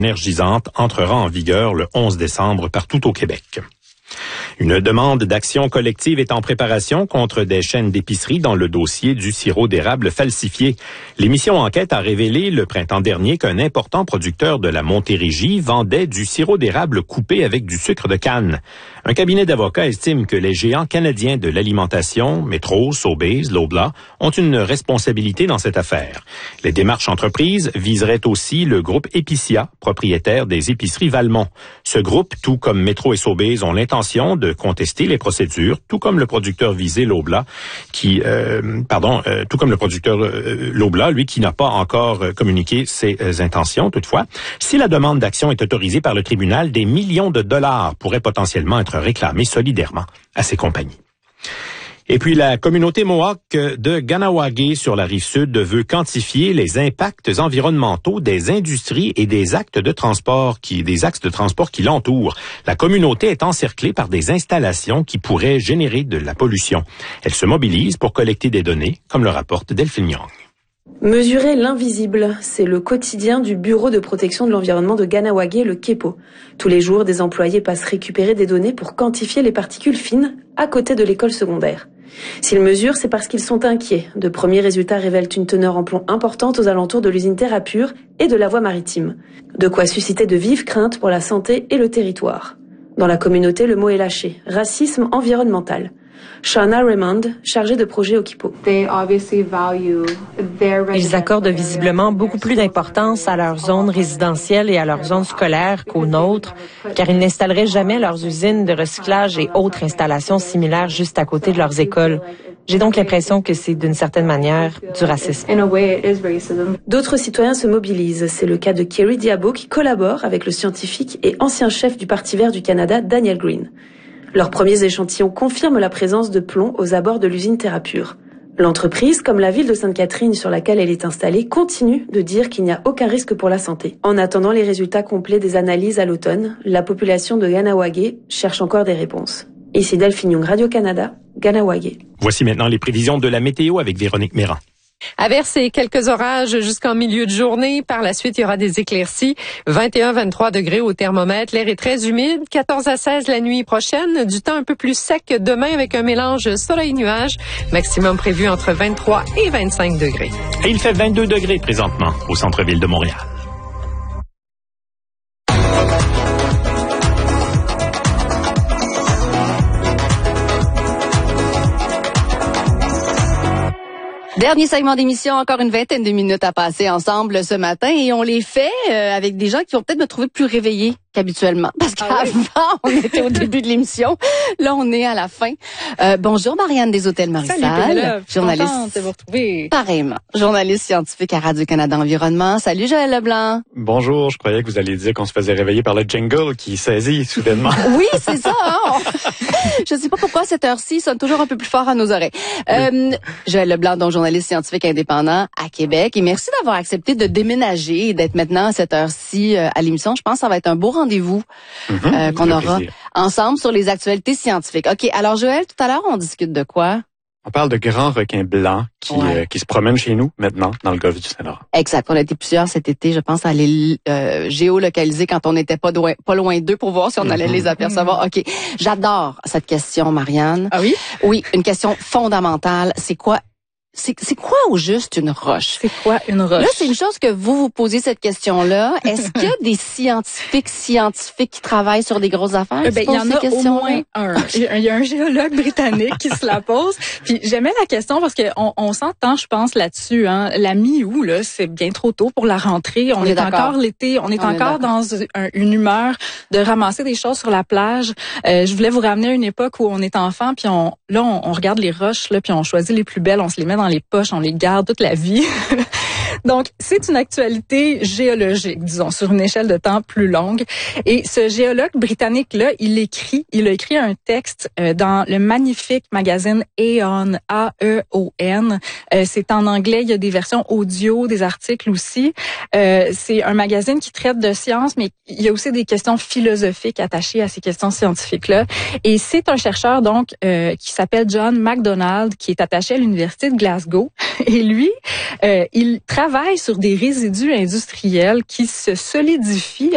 énergisante entrera en vigueur le 11 décembre partout au Québec. Une demande d'action collective est en préparation contre des chaînes d'épicerie dans le dossier du sirop d'érable falsifié. L'émission Enquête a révélé le printemps dernier qu'un important producteur de la Montérégie vendait du sirop d'érable coupé avec du sucre de canne. Un cabinet d'avocats estime que les géants canadiens de l'alimentation, Metro, Sobeys, Loblaw, ont une responsabilité dans cette affaire. Les démarches entreprises viseraient aussi le groupe Épicia, propriétaire des épiceries Valmont. Ce groupe, tout comme Metro et Sobeys, ont l'intention de contester les procédures, tout comme le producteur visé Loblaw, Loblaw, lui, qui n'a pas encore communiqué ses intentions. Toutefois, si la demande d'action est autorisée par le tribunal, des millions de dollars pourraient potentiellement être réclamés solidairement à ces compagnies. Et puis, la communauté Mohawk de Kahnawake sur la Rive-Sud veut quantifier les impacts environnementaux des industries et des axes de transport qui l'entourent. La communauté est encerclée par des installations qui pourraient générer de la pollution. Elle se mobilise pour collecter des données, comme le rapporte Delphine Young. Mesurer l'invisible, c'est le quotidien du Bureau de protection de l'environnement de Kahnawake, le KEPO. Tous les jours, des employés passent récupérer des données pour quantifier les particules fines à côté de l'école secondaire. S'ils mesurent, c'est parce qu'ils sont inquiets. De premiers résultats révèlent une teneur en plomb importante aux alentours de l'usine Terrapure et de la voie maritime. De quoi susciter de vives craintes pour la santé et le territoire. Dans la communauté, le mot est lâché. Racisme environnemental. Shauna Raymond, chargée de projet au KEPO. Ils accordent visiblement beaucoup plus d'importance à leurs zones résidentielles et à leurs zones scolaires qu'aux nôtres, car ils n'installeraient jamais leurs usines de recyclage et autres installations similaires juste à côté de leurs écoles. J'ai donc l'impression que c'est d'une certaine manière du racisme. D'autres citoyens se mobilisent. C'est le cas de Kerry Diabo qui collabore avec le scientifique et ancien chef du Parti vert du Canada, Daniel Green. Leurs premiers échantillons confirment la présence de plomb aux abords de l'usine Terrapure. L'entreprise, comme la ville de Sainte-Catherine sur laquelle elle est installée, continue de dire qu'il n'y a aucun risque pour la santé. En attendant les résultats complets des analyses à l'automne, la population de Kahnawake cherche encore des réponses. Ici Delphine Young, Radio-Canada, Kahnawake. Voici maintenant les prévisions de la météo avec Véronique Méran. Averses et quelques orages jusqu'en milieu de journée. Par la suite, il y aura des éclaircies. 21-23 degrés au thermomètre. L'air est très humide. 14 à 16 la nuit prochaine. Du temps un peu plus sec demain avec un mélange soleil-nuage. Maximum prévu entre 23 et 25 degrés. Et il fait 22 degrés présentement au centre-ville de Montréal. Dernier segment d'émission, encore une vingtaine de minutes à passer ensemble ce matin et on les fait avec des gens qui vont peut-être me trouver plus réveillée qu'habituellement parce qu'avant on était au début de l'émission, là on est à la fin. Bonjour Marianne des Hôtels Marie-Salle, journaliste. De vous retrouver. Pareillement, journaliste scientifique à Radio-Canada Environnement. Salut Joël Leblanc. Bonjour, je croyais que vous alliez dire qu'on se faisait réveiller par le jingle qui saisit soudainement. Oui, c'est ça. Hein? Je sais pas pourquoi à cette heure-ci, il sonne toujours un peu plus fort à nos oreilles. Joël Leblanc, donc journaliste scientifique indépendant à Québec. Et merci d'avoir accepté de déménager et d'être maintenant à cette heure-ci à l'émission. Je pense que ça va être un beau rendez-vous qu'on aura ensemble sur les actualités scientifiques. OK, alors Joël, tout à l'heure, on discute de quoi? On parle de grands requins blancs qui se promènent chez nous maintenant dans le golfe du Saint-Laurent. Exact. On a été plusieurs cet été, je pense, à les géolocaliser quand on n'était pas loin d'eux pour voir si on allait les apercevoir. OK. J'adore cette question, Marianne. Ah oui? Oui, une question fondamentale. C'est quoi au juste une roche? C'est quoi une roche? Là, c'est une chose que vous posez cette question-là. Est-ce qu'il y a des scientifiques qui travaillent sur des grosses affaires? Il y en a au moins un. Il y a un géologue britannique qui se la pose. Puis j'aimais la question parce que on s'entend, je pense, là-dessus. Hein. La mi-août, là, c'est bien trop tôt pour la rentrée. On est encore l'été. On est encore dans une humeur de ramasser des choses sur la plage. Je voulais vous ramener à une époque où on est enfant, puis on regarde les roches, là, puis on choisit les plus belles, on se les met dans les poches, on les garde toute la vie. Donc, c'est une actualité géologique, disons, sur une échelle de temps plus longue. Et ce géologue britannique-là, il a écrit un texte dans le magnifique magazine Aeon, A-E-O-N. C'est en anglais, il y a des versions audio, des articles aussi. C'est un magazine qui traite de sciences, mais il y a aussi des questions philosophiques attachées à ces questions scientifiques-là. Et c'est un chercheur, donc, qui s'appelle John MacDonald, qui est attaché à l'Université de Glasgow. Et lui, il travaille sur des résidus industriels qui se solidifient